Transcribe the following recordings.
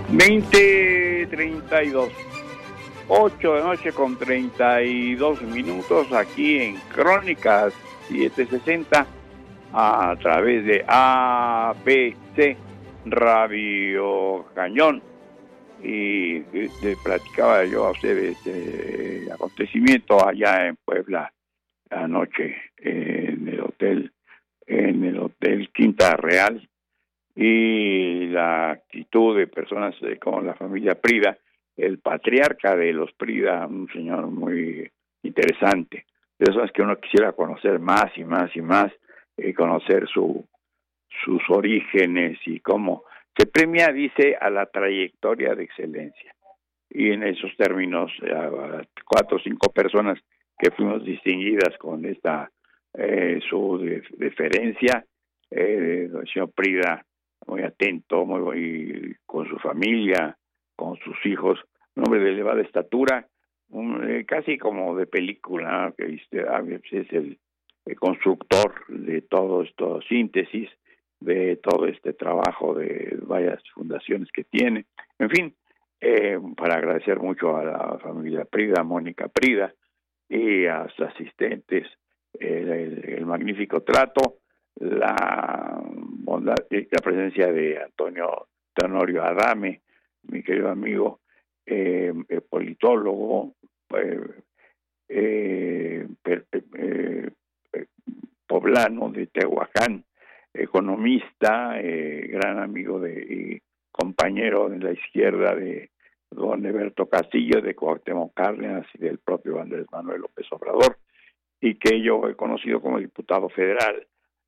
20:32, 8 de noche con 32 minutos aquí en Crónicas 760 a través de ABC Radio Cañón. Y le platicaba yo a ustedes el acontecimiento allá en Puebla anoche en el hotel Quinta Real, y la actitud de personas como la familia Prida, el patriarca de los Prida, un señor muy interesante, de esas que uno quisiera conocer más y más y más, conocer sus orígenes y cómo se premia, dice, a la trayectoria de excelencia. Y en esos términos, 4 o 5 personas que fuimos distinguidas con esta su deferencia, el señor Prida, muy atento, muy con su familia, con sus hijos, un hombre de elevada estatura, casi como de película, que es el constructor de todo esto, síntesis de todo este trabajo de varias fundaciones que tiene. En fin, para agradecer mucho a la familia Prida, Mónica Prida, y a sus asistentes, el magnífico trato, la bondad, la presencia de Antonio Tenorio Adame, mi querido amigo, politólogo, poblano de Tehuacán, economista, gran amigo y compañero de la izquierda de don Eberto Castillo, de Cuauhtémoc Cárdenas y del propio Andrés Manuel López Obrador, y que yo he conocido como diputado federal,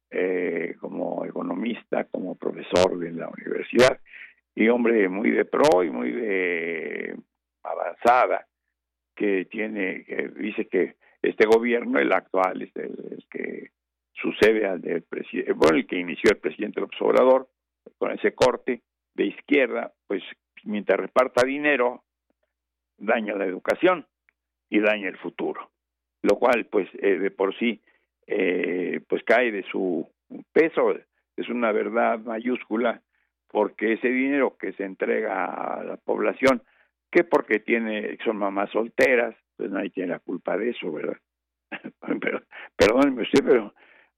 como economista, como profesor de la universidad, y hombre muy de pro y muy de avanzada, que dice que este gobierno, el actual, el que sucede al del presidente, bueno, el que inició el presidente López Obrador, con ese corte de izquierda, pues mientras reparta dinero, daña la educación y daña el futuro, lo cual pues de por sí pues cae de su peso. Es una verdad mayúscula, porque ese dinero que se entrega a la población, que porque son mamás solteras, pues nadie tiene la culpa de eso, ¿verdad? Pero, perdónenme usted, pero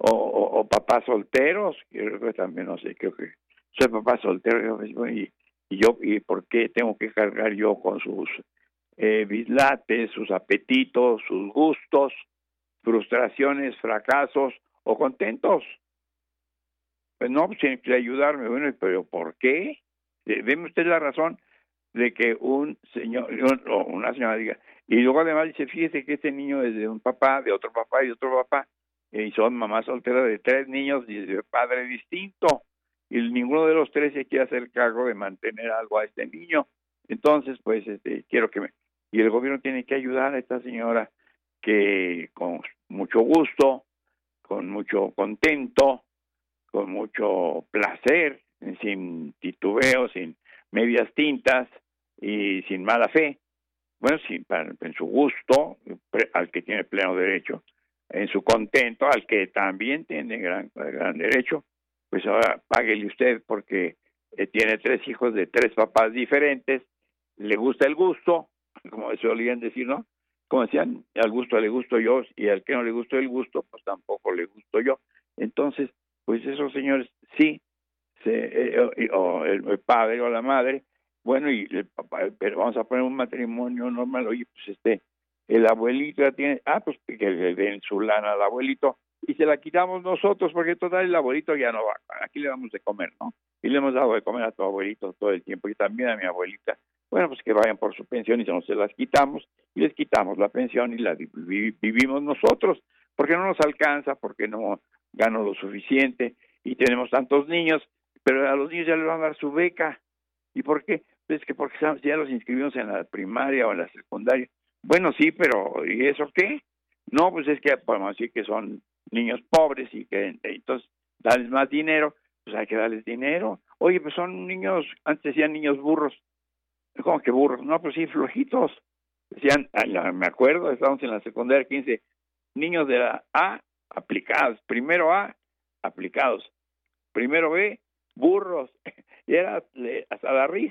o papás solteros, yo creo que también, no sé, creo que soy papá soltero, y por qué tengo que cargar yo con sus bislates, sus apetitos, sus gustos, frustraciones, fracasos o contentos. Pues no, pues tiene que ayudarme. Bueno, pero ¿por qué? Deme usted la razón de que un señor o una señora diga, y luego además dice, fíjese que este niño es de un papá, de otro papá y de otro papá, y son mamás solteras de 3 niños y de padre distinto, y ninguno de los 3 se quiere hacer cargo de mantener algo a este niño. Entonces, pues, quiero y el gobierno tiene que ayudar a esta señora, que con mucho gusto, con mucho contento, con mucho placer, sin titubeo, sin medias tintas y sin mala fe, bueno, en su gusto, al que tiene pleno derecho, en su contento, al que también tiene gran derecho, pues ahora páguele usted, porque tiene 3 hijos de 3 papás diferentes, le gusta el gusto, como solían decir, ¿no? Como decían, al gusto le gusto yo, y al que no le gustó el gusto, pues tampoco le gusto yo. Entonces, pues esos señores sí, o el padre o la madre, bueno, y el papá, pero vamos a poner un matrimonio normal, oye, pues el abuelito ya tiene, pues que le den su lana al abuelito, y se la quitamos nosotros, porque total el abuelito ya no va, aquí le damos de comer, ¿no? Y le hemos dado de comer a tu abuelito todo el tiempo, y también a mi abuelita. Bueno, pues que vayan por su pensión, y no se las quitamos, y les quitamos la pensión y la vivimos nosotros, porque no nos alcanza, porque no gano lo suficiente, y tenemos tantos niños, pero a los niños ya les van a dar su beca. ¿Y por qué? Pues que porque ya los inscribimos en la primaria o en la secundaria. Bueno, sí, pero ¿y eso qué? No, pues es que podemos decir que son niños pobres y que entonces darles más dinero, pues hay que darles dinero. Oye, pues son niños, antes decían niños burros. ¿Cómo que burros? No, pues sí, flojitos. Decían, me acuerdo, estábamos en la secundaria 15, niños de la A aplicados, primero A aplicados, primero B burros, y era hasta la risa.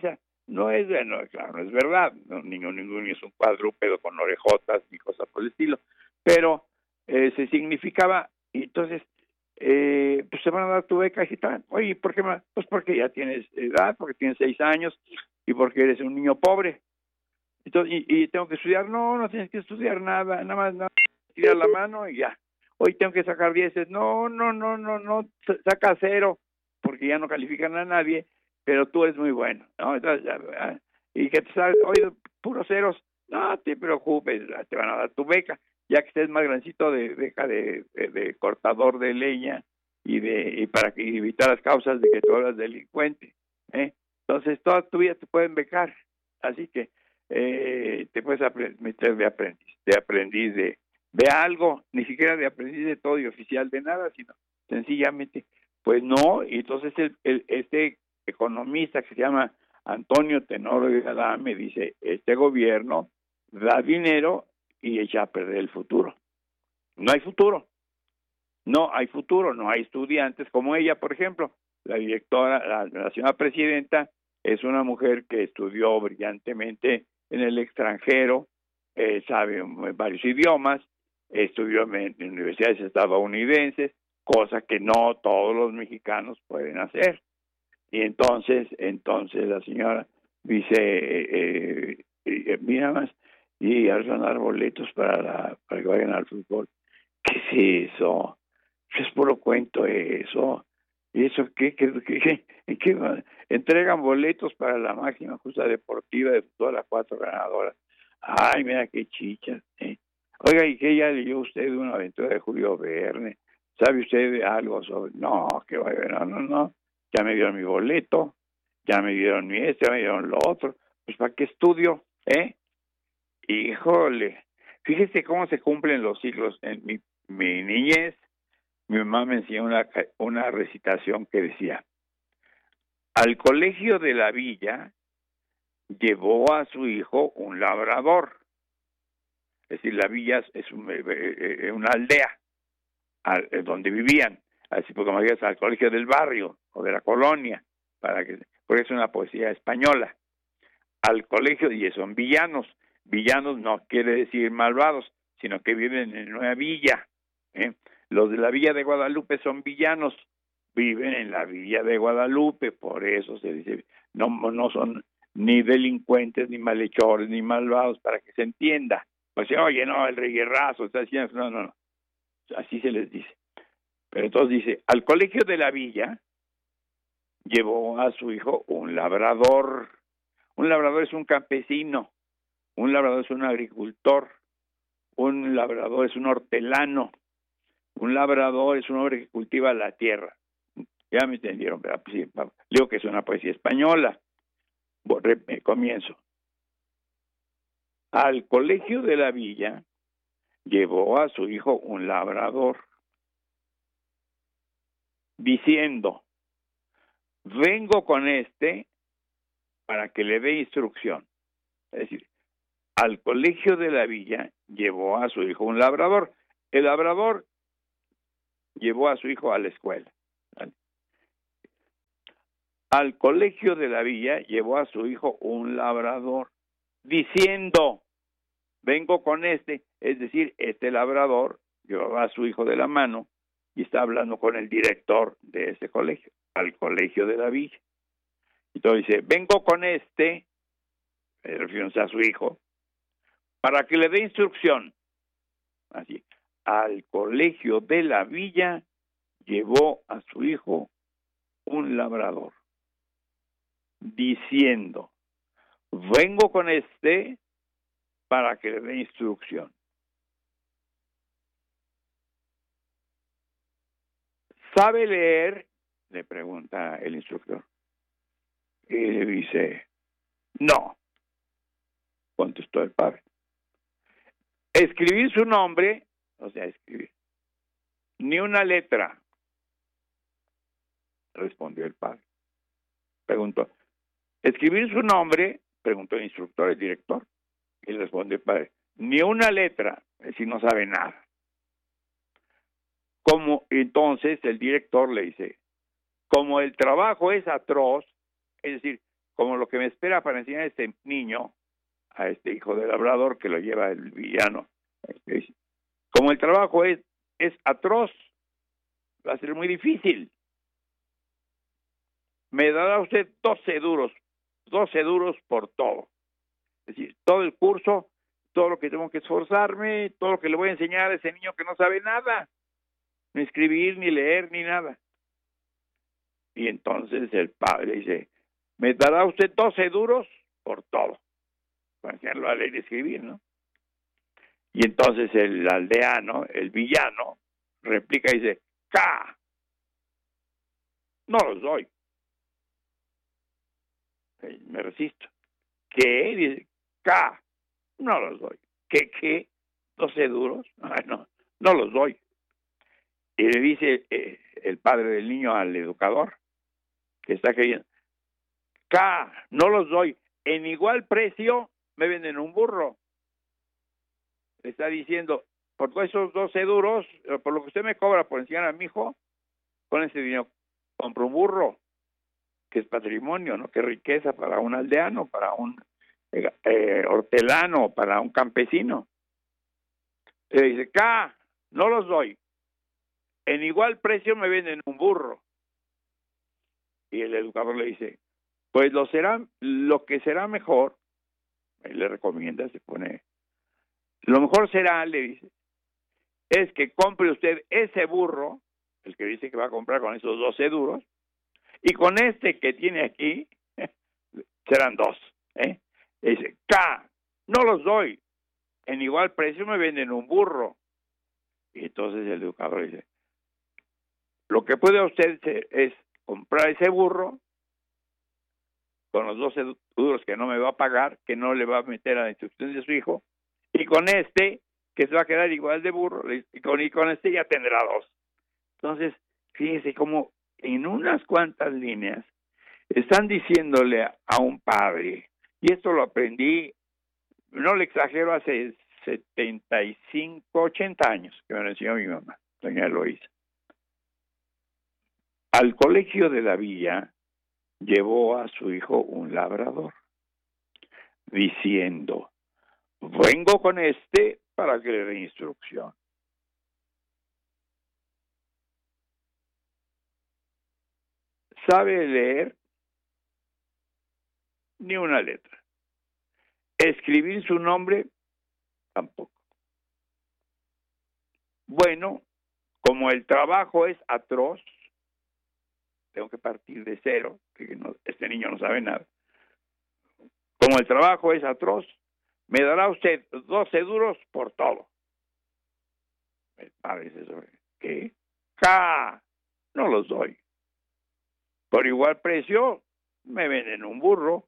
No es, bueno, claro, no es verdad, no, ningún es un cuadrúpedo con orejotas ni cosas por el estilo, pero se significaba, y entonces, pues te van a dar tu beca y tal. Oye, ¿por qué más? Pues porque ya tienes edad, porque tienes 6 años y porque eres un niño pobre. Entonces, y tengo que estudiar, no tienes que estudiar nada más, tirar la mano y ya. Hoy tengo que sacar 10, no, saca 0, porque ya no califican a nadie, pero tú eres muy bueno, ¿no? Entonces, y que te sale, oye, puros ceros, no te preocupes, te van a dar tu beca, ya que estés más grancito de beca de cortador de leña y para que evitar las causas de que tú eres delincuente, ¿eh? Entonces, toda tu vida te pueden becar, así que te puedes meter de aprendiz de algo, ni siquiera de aprendiz de todo y oficial de nada, sino sencillamente, pues no. Y entonces este economista que se llama Antonio Tenorio Adame dice, este gobierno da dinero y echa a perder el futuro. No hay futuro, no hay estudiantes como ella, por ejemplo, la directora, la señora presidenta, es una mujer que estudió brillantemente en el extranjero, sabe varios idiomas, estudió en universidades estadounidenses, cosa que no todos los mexicanos pueden hacer. Y entonces la señora dice, mira más, y a ganar boletos para que vayan al fútbol. ¿Qué es eso? Es puro cuento eso. ¿Y eso qué? Entregan boletos para la máxima justa deportiva de todas las 4 ganadoras. Ay, mira qué chichas. Oiga, ¿y qué ya leyó usted de una aventura de Julio Verne? ¿Sabe usted de algo sobre...? No, que vaya, no. Ya me dieron mi boleto, ya me dieron ya me dieron lo otro. Pues ¿para qué estudio? Híjole. Fíjese cómo se cumplen los siglos. En mi niñez, mi mamá me enseñó una recitación que decía: al colegio de la villa llevó a su hijo un labrador. Es decir, la villa es una aldea donde vivían. Así porque me digas al colegio del barrio o de la colonia, porque es una poesía española. Al colegio, y son villanos. Villanos no quiere decir malvados, sino que viven en una villa. Los de la Villa de Guadalupe son villanos, viven en la Villa de Guadalupe, por eso se dice, no son ni delincuentes, ni malhechores, ni malvados, para que se entienda. Pues oye, no, el reguerrazo está haciendo, no, así se les dice. Pero entonces dice, al colegio de la villa llevó a su hijo un labrador. Un labrador es un campesino, un labrador es un agricultor, un labrador es un hortelano, un labrador es un hombre que cultiva la tierra. Ya me entendieron, ¿verdad? Pues sí, digo que es una poesía española. Comienzo. Al colegio de la villa llevó a su hijo un labrador, diciendo, vengo con este para que le dé instrucción. Es decir, al colegio de la villa llevó a su hijo un labrador. El labrador llevó a su hijo a la escuela. ¿Vale? Al colegio de la villa llevó a su hijo un labrador, diciendo, vengo con este. Es decir, este labrador llevaba a su hijo de la mano y está hablando con el director de ese colegio, al colegio de la villa. Entonces dice, vengo con este, refiriéndose a su hijo, para que le dé instrucción. Así, al colegio de la villa llevó a su hijo un labrador, diciendo, vengo con este para que le dé instrucción. ¿Sabe leer? Le pregunta el instructor. Y le dice, no, contestó el padre. Escribir su nombre, o sea, escribir, ni una letra, respondió el padre. Preguntó, escribir su nombre, preguntó el instructor, el director, y le respondió el padre, ni una letra, es decir, no sabe nada. Como entonces el director le dice, como el trabajo es atroz, es decir, como lo que me espera para enseñar a este niño, a este hijo del labrador que lo lleva el villano, como el trabajo es atroz, va a ser muy difícil. Me dará usted 12 duros por todo. Es decir, todo el curso, todo lo que tengo que esforzarme, todo lo que le voy a enseñar a ese niño que no sabe nada, ni escribir, ni leer, ni nada. Y entonces el padre dice, me dará usted 12 duros por todo, para enseñarlo a leer y escribir, ¿no? Y entonces el aldeano, el villano, replica y dice, ¡Ca! No los doy. Me resisto. ¿Qué? Dice, ¡Ca! No los doy. ¿Qué? 12 duros. Ay, no los doy. Y le dice el padre del niño al educador, que está queriendo, no los doy. En igual precio me venden un burro. Le está diciendo, por todos esos 12 duros, por lo que usted me cobra por enseñar a mi hijo, con ese dinero compro un burro, que es patrimonio, ¿no? Que riqueza para un aldeano, para un hortelano, para un campesino. Le dice, no los doy. En igual precio me venden un burro. Y el educador le dice, pues lo que será mejor, él le recomienda, se pone, lo mejor será, le dice, es que compre usted ese burro, el que dice que va a comprar con esos 12 duros, y con este que tiene aquí, serán 2. Dice, no los doy, en igual precio me venden un burro. Y entonces el educador dice, lo que puede usted es comprar ese burro con los 12 duros que no me va a pagar, que no le va a meter a la instrucción de su hijo, y con este, que se va a quedar igual de burro, y con este ya tendrá 2. Entonces, fíjese cómo en unas cuantas líneas están diciéndole a un padre, y esto lo aprendí, no le exagero, hace 75, 80 años que me lo enseñó mi mamá, doña Eloísa. Al colegio de la villa llevó a su hijo un labrador, diciendo, vengo con este para que le dé instrucción. ¿Sabe leer? Ni una letra. ¿Escribir su nombre? Tampoco. Bueno, como el trabajo es atroz, tengo que partir de cero, que este niño no sabe nada. Como el trabajo es atroz, me dará usted 12 duros por todo. El padre dice, ¿qué? No los doy. Por igual precio, me venden un burro.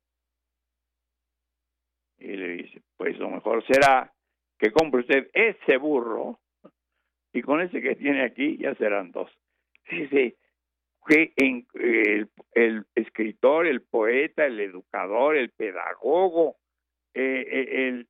Y le dice, pues lo mejor será que compre usted ese burro, y con ese que tiene aquí ya serán 2. Fíjese que el escritor, el poeta, el educador, el pedagogo, el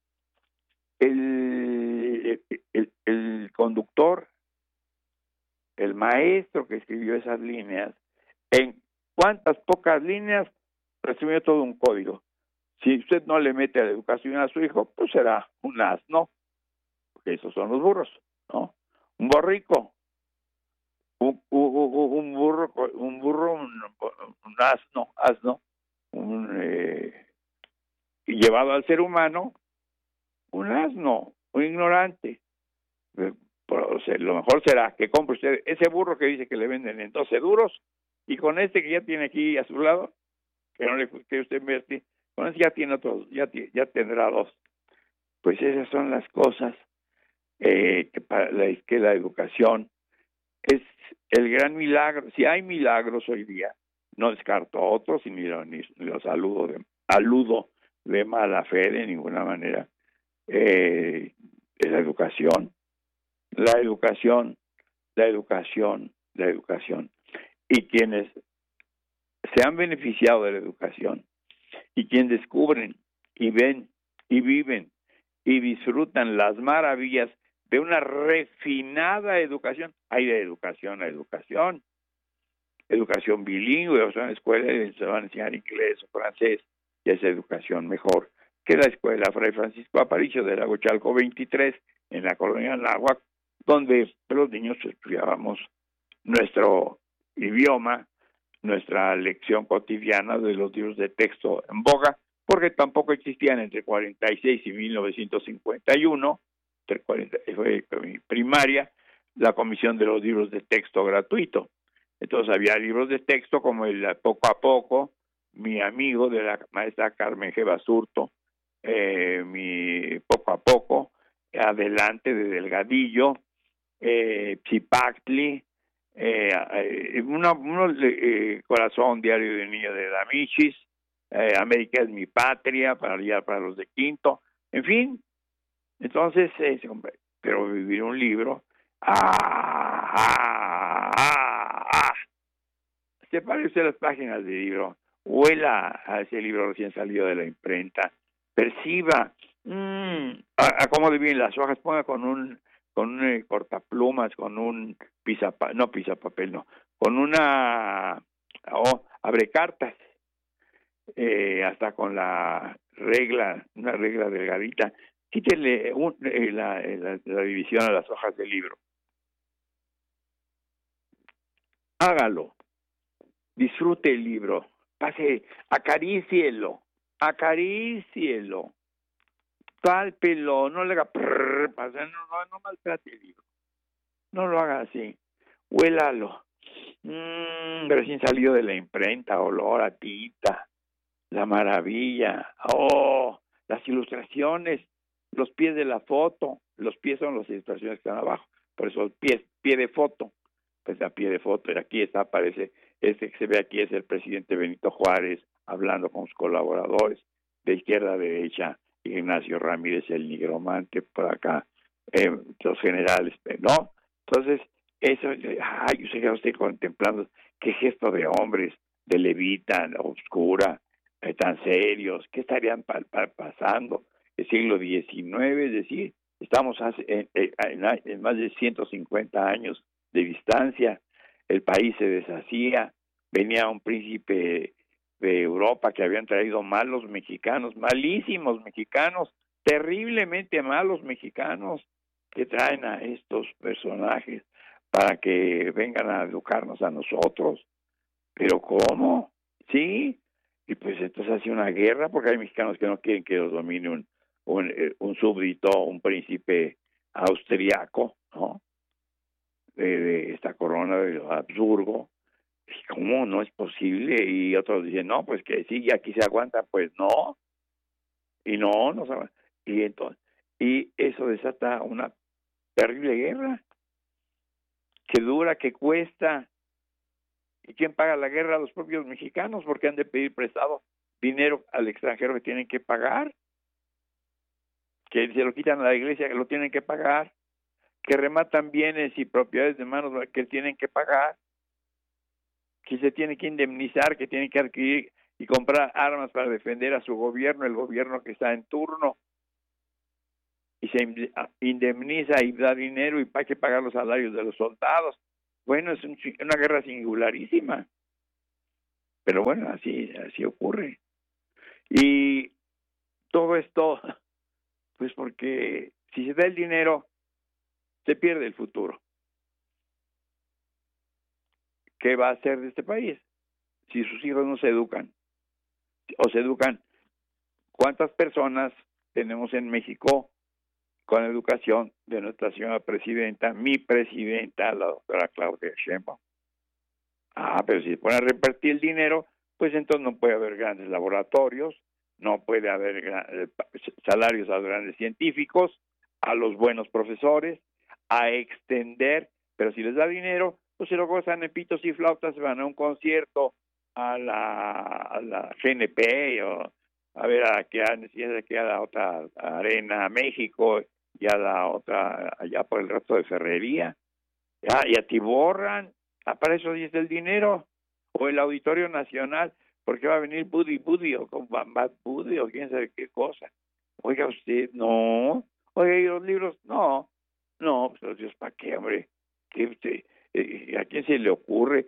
conductor, el maestro que escribió esas líneas, en cuántas pocas líneas resumió todo un código. Si usted no le mete a la educación a su hijo, pues será un asno, porque esos son los burros, ¿no? Un borrico, un burro, un asno, y llevado al ser humano, un asno, un ignorante. Lo mejor será que compre usted ese burro que dice que le venden en 12 duros, y con este que ya tiene aquí a su lado, que no le que usted invertir, con ese ya tiene otros, ya tendrá 2. Pues esas son las cosas que la educación es el gran milagro. Si hay milagros hoy día, no descarto otros y ni los aludo de mala fe de ninguna manera. Es la educación. Y quienes se han beneficiado de la educación y quienes descubren y ven y viven y disfrutan las maravillas de una refinada educación. Hay de educación a educación. educación bilingüe, o sea, en la escuela se van a enseñar inglés o francés, y es educación mejor que la escuela Fray Francisco Aparicio de Lago Chalco 23, en la colonia Anáhuac, donde los niños estudiábamos nuestro idioma, nuestra lección cotidiana de los libros de texto en boga, porque tampoco existían entre 46 y 1951, fue mi primaria, la comisión de los libros de texto gratuito. Entonces había libros de texto como el Poco a Poco, mi amigo de la maestra Carmen G. Basurto, mi Poco a Poco, Adelante de Delgadillo, Chipactli, Corazón Diario de Niño de Damichis, América es mi patria, para los de quinto, en fin. Entonces, pero vivir un libro, se parece a las páginas del libro, huela a ese libro recién salido de la imprenta, perciba acomode bien las hojas, ponga con un cortaplumas, con un pisapapel, con una abre cartas, hasta con una regla delgadita, quítele la división a las hojas del libro, hágalo, disfrute el libro, pase, acarícielo, pálpelo, no le haga no maltrate el libro, no lo haga así, huélalo, recién salido de la imprenta, olor a tinta, la maravilla, las ilustraciones, los pies de la foto, los pies son las ilustraciones que están abajo, por eso pie de foto, pues a pie de foto, y aquí aparece, que se ve aquí es el presidente Benito Juárez hablando con sus colaboradores, de izquierda a derecha, Ignacio Ramírez, el nigromante, por acá, los generales, ¿no? Entonces, eso, yo sé que estoy contemplando qué gesto de hombres, de levita, oscura, tan serios, ¿qué estarían pasando? El siglo XIX, es decir, estamos en más de 150 años de distancia, el país se deshacía, venía un príncipe de Europa que habían traído malos mexicanos, malísimos mexicanos, terriblemente malos mexicanos, que traen a estos personajes para que vengan a educarnos a nosotros. ¿Pero cómo? ¿Sí? Y pues entonces hace una guerra, porque hay mexicanos que no quieren que los domine un súbdito, un príncipe austriaco, ¿no? De esta corona de Habsburgo. ¿Cómo? No es posible. Y otros dicen, no, pues que sí, y aquí se aguanta. Pues no. Y no se aguanta. Y entonces, y eso desata una terrible guerra, que dura, que cuesta. ¿Y quién paga la guerra? Los propios mexicanos, porque han de pedir prestado dinero al extranjero que tienen que pagar, que se lo quitan a la iglesia que lo tienen que pagar, que rematan bienes y propiedades de manos que tienen que pagar, que se tiene que indemnizar, que tienen que adquirir y comprar armas para defender a su gobierno, el gobierno que está en turno, y se indemniza y da dinero y hay que pagar los salarios de los soldados. Bueno, es una guerra singularísima, pero bueno, así ocurre. Y todo esto, pues porque si se da el dinero, se pierde el futuro. ¿Qué va a hacer de este país si sus hijos no se educan? O se educan. ¿Cuántas personas tenemos en México con educación de nuestra señora presidenta, mi presidenta, la doctora Claudia Sheinbaum? Pero si se pone a repartir el dinero, pues entonces no puede haber grandes laboratorios, no puede haber salarios a los grandes científicos, a los buenos profesores, a extender, pero si les da dinero, pues se lo gozan en pitos y flautas, se van a un concierto, a la GNP, o a ver a la otra arena, a México, y a la otra allá por el resto de Ferrería, y atiborran, para eso dice el dinero, o el Auditorio Nacional, porque va a venir Budi o con Bad Budi o quién sabe qué cosa. Oiga usted, no. Oiga, ¿y los libros? No, pues Dios, ¿para qué, hombre? ¿A quién se le ocurre?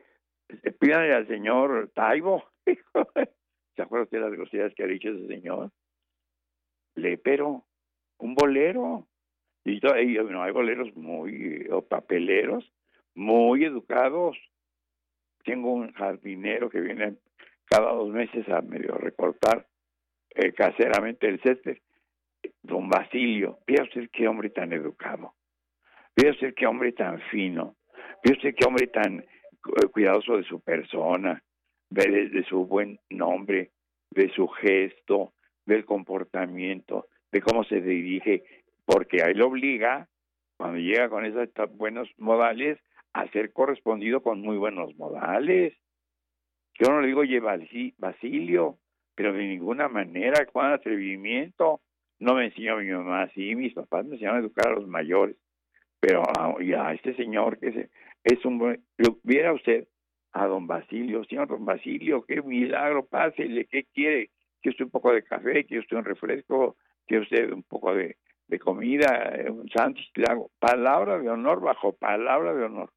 Pídale al señor Taibo. ¿Se acuerda usted de las groserías que ha dicho ese señor? Pero un bolero. Y no, hay boleros o papeleros muy educados. Tengo un jardinero que viene cada 2 meses a medio recortar caseramente el césped. Don Basilio, vea usted qué hombre tan educado, vea usted qué hombre tan fino, vea usted qué hombre tan cuidadoso de su persona, de su buen nombre, de su gesto, del comportamiento, de cómo se dirige, porque ahí lo obliga, cuando llega con esos buenos modales, a ser correspondido con muy buenos modales. Yo no le digo, oye, Basilio, pero de ninguna manera, con atrevimiento. No me enseñó mi mamá así, mis papás me enseñaron a educar a los mayores. Pero ya este señor es un buen... Viera usted a don Basilio, señor don Basilio, qué milagro, pásele, ¿qué quiere? Que usted un poco de café, que usted un refresco, que usted un poco de comida, un sándwich, le hago palabra de honor bajo palabra de honor.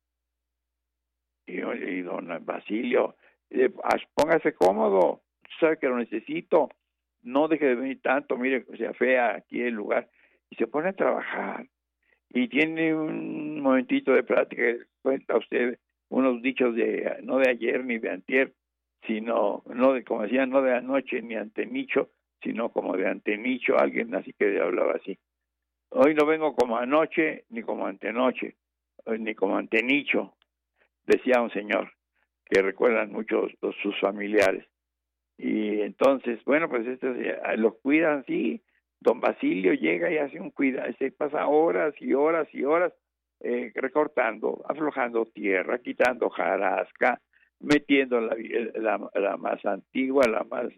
Y don Basilio, póngase cómodo, sabe que lo necesito, no deje de venir tanto, mire, se afea aquí el lugar, y se pone a trabajar, y tiene un momentito de plática, cuenta usted unos dichos no de ayer ni de antier, sino, no de, como decían, no de anoche ni antenicho, sino como de antenicho, alguien así que hablaba así. Hoy no vengo como anoche, ni como antenoche, ni como antenicho, decía un señor que recuerdan mucho sus familiares. Y entonces, bueno, pues los cuidan, sí. Don Basilio llega y hace un cuidado, se pasa horas y horas y horas recortando, aflojando tierra, quitando jarasca, metiendo la más antigua, la más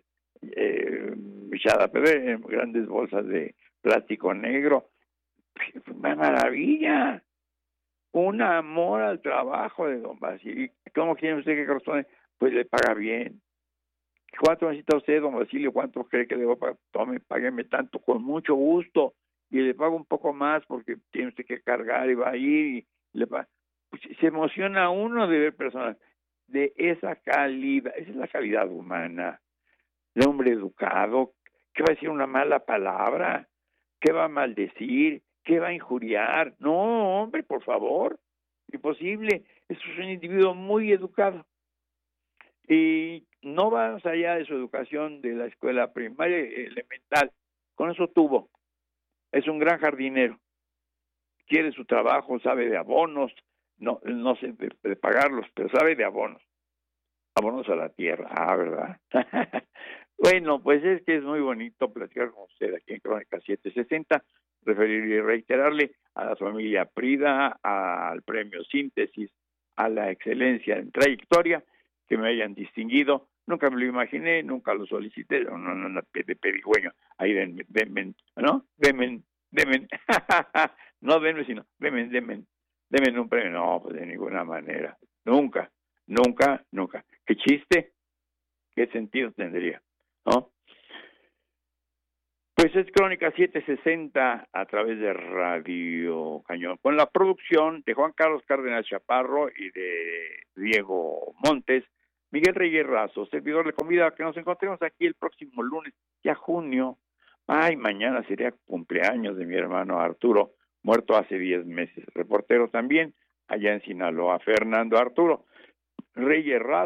echada a perder en grandes bolsas de plástico negro. ¡Una maravilla! Un amor al trabajo de don Basilio. ¿Cómo quiere usted que corresponde? Pues le paga bien. ¿Cuánto necesita usted, don Basilio? ¿Cuánto cree que le voy a pagar? Tome, págueme tanto, con mucho gusto. Y le pago un poco más porque tiene usted que cargar y va a ir. Y pues, se emociona uno de ver personas de esa calidad. Esa es la calidad humana. El hombre educado, ¿qué va a decir una mala palabra? ¿Qué va a maldecir? ¿Qué va a injuriar? No, hombre, por favor. Imposible. Eso es un individuo muy educado. Y no va más allá de su educación de la escuela primaria elemental. Con eso tuvo. Es un gran jardinero. Quiere su trabajo, sabe de abonos, no sé de pagarlos, pero sabe de abonos. Abonos a la tierra, ¿verdad? Bueno, pues es que es muy bonito platicar con usted aquí en Crónica 760, referir y reiterarle a la familia Prida, al premio Síntesis, a la excelencia en trayectoria, que me hayan distinguido. Nunca me lo imaginé, nunca lo solicité, no, de pedigüeño, ahí denme, ¿no? Denme, no denme, sino denme un premio. No, pues de ninguna manera, nunca. ¿Qué chiste? ¿Qué sentido tendría? ¿No? Pues es Crónica 760 a través de Radio Cañón, con la producción de Juan Carlos Cárdenas Chaparro y de Diego Montes, Miguel Reyes Razo, servidor de comida, que nos encontremos aquí el próximo lunes, ya junio. Mañana sería cumpleaños de mi hermano Arturo, muerto hace 10 meses, reportero también, allá en Sinaloa, Fernando Arturo Reyes Razo.